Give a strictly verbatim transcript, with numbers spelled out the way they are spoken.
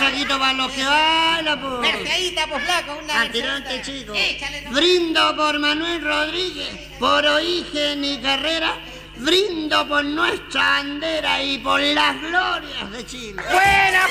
saquito para los que bailan, pues. Mercedita, pues, flaco, una Atirante, mercedita. chico. Échale nomás. Brindo por Manuel Rodríguez, por origen y carrera. Brindo por nuestra bandera y por las glorias de Chile. ¡Buena!